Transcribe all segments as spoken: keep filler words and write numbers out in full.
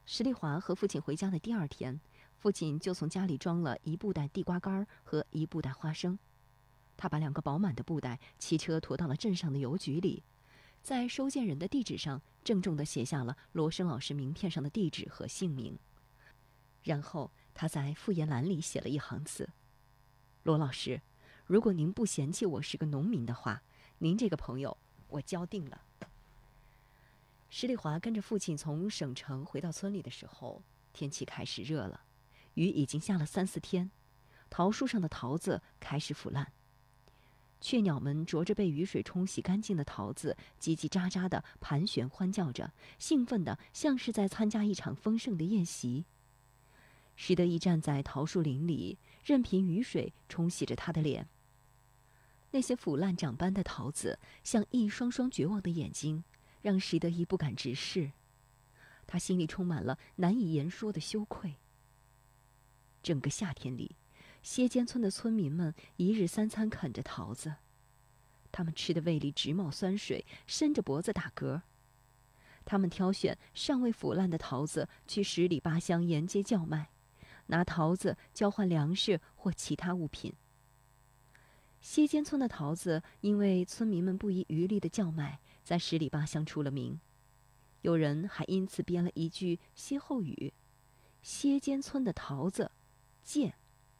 石丽华和父亲回家的第二天，父亲就从家里装了一布袋地瓜干和一布袋花生。他把两个饱满的布袋骑车驮到了镇上的邮局里，在收件人的地址上郑重地写下了罗生老师名片上的地址和姓名。然后他在复言栏里写了一行字：罗老师，如果您不嫌弃我是个农民的话，您这个朋友我交定了。石丽华跟着父亲从省城回到村里的时候，天气开始热了，雨已经下了三四天，桃树上的桃子开始腐烂。雀鸟们啄着被雨水冲洗干净的桃子，叽叽喳喳地盘旋欢叫着，兴奋得像是在参加一场丰盛的宴席。石德义站在桃树林里，任凭雨水冲洗着他的脸。那些腐烂长斑的桃子像一双双绝望的眼睛，让石德义不敢直视。他心里充满了难以言说的羞愧。整个夏天里，歇间村的村民们一日三餐啃着桃子，他们吃的胃里直冒酸水，伸着脖子打嗝。他们挑选尚未腐烂的桃子去十里八乡沿街叫卖，拿桃子交换粮食或其他物品。歇间村的桃子因为村民们不遗余力的叫卖，在十里八乡出了名。有人还因此编了一句歇后语：歇间村的桃子贱。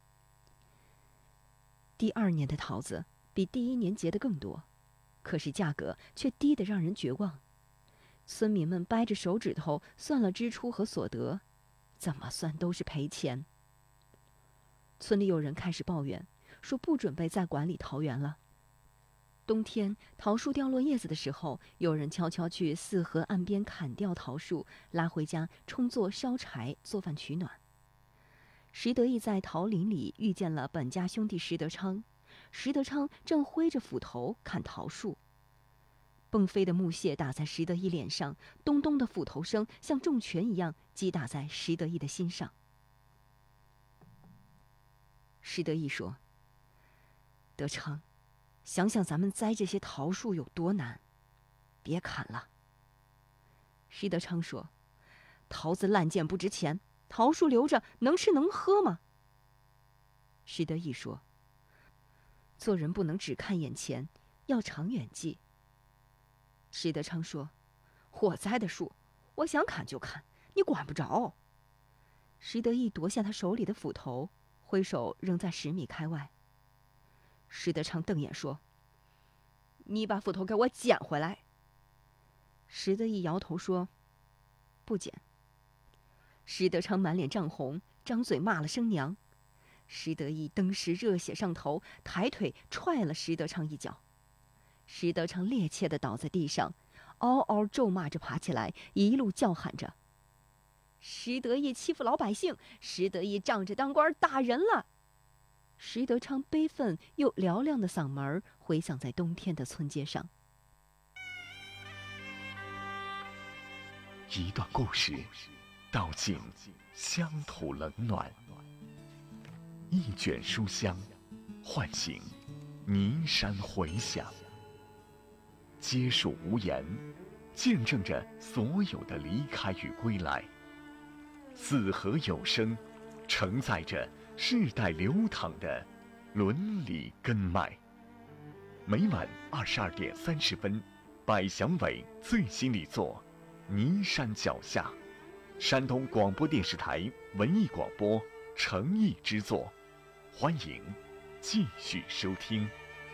第二年的桃子比第一年结的更多，可是价格却低得让人绝望。村民们掰着手指头算了支出和所得，怎么算都是赔钱。村里有人开始抱怨，说不准备再管理桃园了。冬天桃树掉落叶子的时候，有人悄悄去四河岸边砍掉桃树，拉回家充作烧柴做饭取暖。石德义在桃林里遇见了本家兄弟石德昌，石德昌正挥着斧头砍桃树。迸飞的木屑打在石德义脸上，咚咚的斧头声像重拳一样击打在石德义的心上。石德义说：德昌，想想咱们栽这些桃树有多难，别砍了。石德昌说：桃子烂贱不值钱，桃树留着能吃能喝吗？石德义说：做人不能只看眼前，要长远计。石德昌说：我栽的树，我想砍就砍，你管不着。石德义夺下他手里的斧头，挥手扔在十米开外。石德昌瞪眼说：你把斧头给我捡回来。石德义摇头说：不捡。石德昌满脸涨红，张嘴骂了声娘。石德义登时热血上头，抬腿踹了石德昌一脚。石德昌趔趄地倒在地上，嗷嗷咒骂着爬起来，一路叫喊着：石德义欺负老百姓，石德义仗着当官打人了。石德昌悲愤又嘹亮的嗓门回响在冬天的村街上。 一段故事道尽乡土冷暖，一卷书香唤醒泥山回响。皆属无言，见证着所有的离开与归来。四合有声，承载着世代流淌的伦理根脉。每晚二十二点三十分，百祥伟最新力作《泥山脚下》，山东广播电视台文艺广播诚意之作，欢迎继续收听。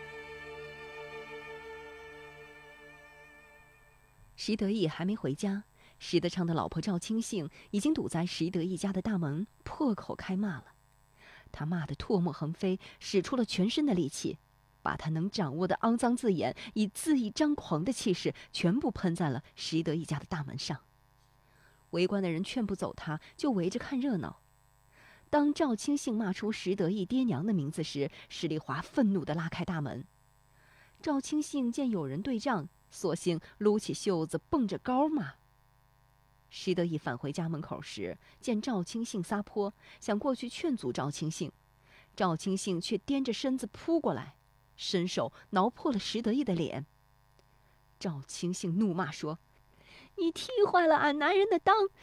石德义还没回家，石德昌的老婆赵清信已经堵在石德义家的大门，破口开骂了。他骂得唾沫横飞，使出了全身的力气，把他能掌握的肮脏字眼以恣意张狂的气势全部喷在了石德义家的大门上。围观的人劝不走他，就围着看热闹。当赵清信骂出石德义爹娘的名字时，石丽华愤怒地拉开大门。赵清信见有人对账，索性撸起袖子蹦着高骂。石德义返回家门口时，见赵清信撒泼，想过去劝阻赵清信，赵清信却颠着身子扑过来，伸手挠破了石德义的脸。赵清信怒骂说：你踢坏了俺男人的裆，